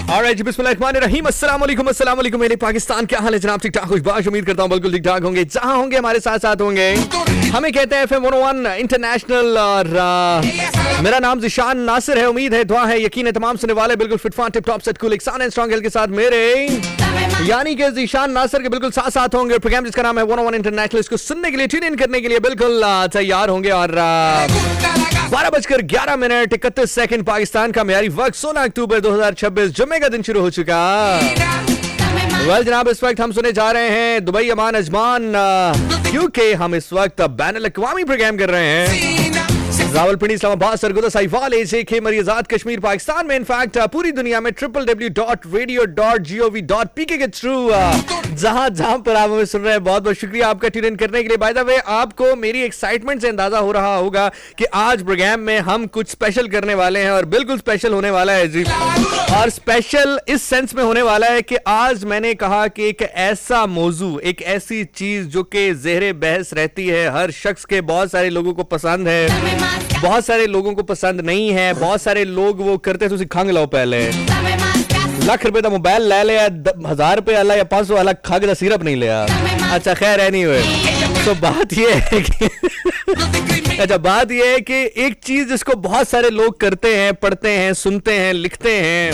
Alright, बिस्मिल्लाहिर्रहमानिर्रहीम, अस्सलाम वालेकुम मेरे पाकिस्तान, क्या हाल है जनाब? ठीक ठाक, खुशबाश, उम्मीद करता हूँ बिल्कुल ठीक ठाक होंगे। जहाँ होंगे हमारे साथ साथ होंगे। हमें कहते हैं FM 101 इंटरनेशनल और मेरा नाम ज़िशान नासिर है। उम्मीद है, दुआ है, यकीन है तमाम सुनने वाले बिल्कुल फिट फाट tip top set cool एक्सान and strong health के साथ मेरे यानी कि ज़िशान नासिर के बिल्कुल साथ साथ होंगे। प्रोग्राम जिसका नाम है 101 इंटरनेशनल, इसको सुनने के लिए, ट्यून इन करने के लिए बिल्कुल तैयार होंगे। और 12:11 31 पाकिस्तान का मेयारी वक्त 16 अक्टूबर 2026 जुम्मे का दिन शुरू हो चुका। वेल जनाब, इस वक्त हम सुने जा रहे हैं दुबई, अमान, अजमान, क्योंकि हम इस वक्त बैनुल अक़वामी प्रोग्राम कर रहे हैं। रावलपिंडी, इस्लामाबाद, सरगोदा, साहिवाल, एजेके, मरियजात, कश्मीर, पाकिस्तान में, इनफैक्ट पूरी दुनिया में www.radio.gov.pk के थ्रू जहां पर आप हमें सुन रहे हैं, बहुत बहुत शुक्रिया आपका ट्यून इन करने के लिए। बाय द वे, आपको मेरी एक्साइटमेंट से अंदाजा हो रहा होगा कि आज प्रोग्राम में हम कुछ स्पेशल करने वाले हैं और बिल्कुल स्पेशल होने वाला है जी। और स्पेशल इस सेंस में होने वाला है कि आज मैंने कहा कि एक ऐसा मौजू, एक ऐसी चीज जो कि ज़ेरे बहस रहती है, हर शख्स के, बहुत सारे लोगों को पसंद है, बहुत सारे लोगों को पसंद नहीं है। बहुत सारे लोग वो करते हैं, तो खंग लो पहले लाख रुपए का मोबाइल ले लिया, 1000 रुपए वाला या 500 वाला खंग का सिरप नहीं लिया। अच्छा खैर एनीवे, तो बात ये है कि अच्छा बात ये है कि एक चीज जिसको बहुत सारे लोग करते हैं, पढ़ते हैं, सुनते हैं, लिखते हैं,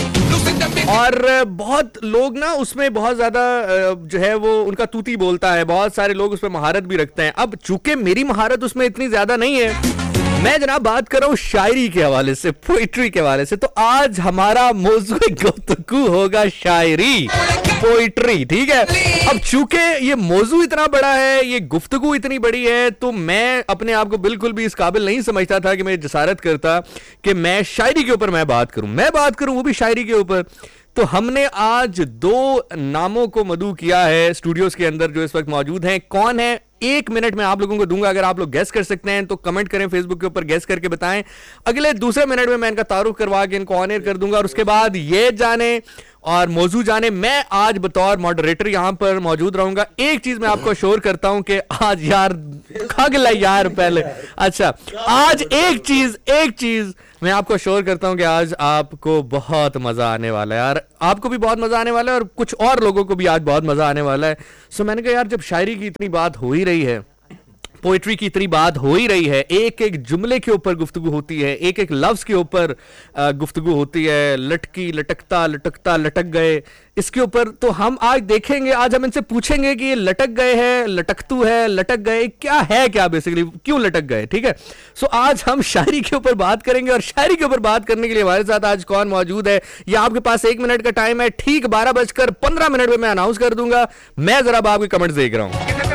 और बहुत लोग ना उसमें बहुत ज्यादा जो है वो उनका तूती बोलता है। बहुत सारे लोग उसमें महारत भी रखते हैं। अब चूंकि मेरी महारत उसमें इतनी ज्यादा नहीं है, मैं जनाब बात कर रहा हूँ शायरी के हवाले से, पोइट्री के हवाले से। तो आज हमारा मौजू गुफ्तगू होगा शायरी, पोइट्री, ठीक है। अब चूंकि ये मौजू इतना बड़ा है, ये गुफ्तगू इतनी बड़ी है, तो मैं अपने आप को बिल्कुल भी इस काबिल नहीं समझता था कि मैं जसारत करता कि मैं शायरी के ऊपर मैं बात करूं, वो भी शायरी के ऊपर। तो हमने आज 2 नामों को मदऊ किया है स्टूडियोज के अंदर जो इस वक्त मौजूद हैं। कौन है 1 मिनट में आप लोगों को दूंगा, अगर आप लोग गेस कर सकते हैं तो कमेंट करें फेसबुक के ऊपर, गेस करके बताएं। अगले दूसरे मिनट में मैं इनका तारुफ करवा के इनको ऑन एयर कर दूंगा, और उसके बाद ये जाने और मौजू जाने, मैं आज बतौर मॉडरेटर यहां पर मौजूद रहूंगा। एक चीज मैं आपको श्योर करता हूं कि आज यार खगला यार पहले, अच्छा आज एक चीज मैं आपको श्योर करता हूं कि आज आपको बहुत मजा आने वाला है यार, आपको भी बहुत मजा आने वाला है और कुछ और लोगों को भी आज बहुत मजा आने वाला है। सो मैंने कहा यार, जब शायरी की इतनी बात हो ही रही है, पोइट्री की इतनी बात हो ही रही है, एक एक जुमले के ऊपर गुफ्तगू होती है, एक एक लफ्ज के ऊपर गुफ्तगू होती है, लटकी, लटकता, लटकता, लटक गए, इसके ऊपर तो हम आज देखेंगे। आज हम इनसे पूछेंगे कि ये लटक गए हैं, लटकतू है, लटक गए क्या है, क्या बेसिकली क्यों लटक गए, ठीक है। सो आज हम शायरी के ऊपर बात करेंगे, और शायरी के ऊपर बात करने के लिए हमारे साथ आज कौन मौजूद है, या आपके पास 1 मिनट का टाइम है। ठीक 12:15 में मैं अनाउंस कर दूंगा। मैं जरा आपके कमेंट देख रहा हूं।